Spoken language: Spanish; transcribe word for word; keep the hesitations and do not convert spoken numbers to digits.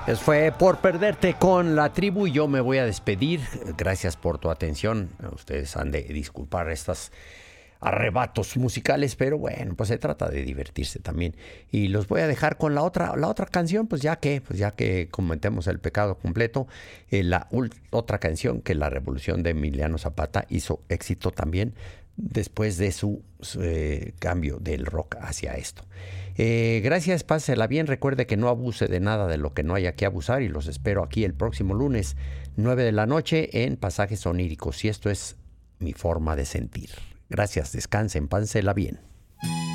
Eso fue Por Perderte con La Tribu y yo me voy a despedir. Gracias por tu atención. Ustedes han de disculpar estos arrebatos musicales, pero bueno, pues se trata de divertirse también. Y los voy a dejar con la otra, la otra canción, pues ya que, pues ya que cometemos el pecado completo, eh, la ult- otra canción que la revolución de Emiliano Zapata hizo éxito también después de su, su eh, cambio del rock hacia esto. Eh, gracias, pásela bien. Recuerde que no abuse de nada de lo que no haya que abusar y los espero aquí el próximo lunes, nueve de la noche, en Pasajes Oníricos. Y esto es mi forma de sentir. Gracias, descansen, pásela bien.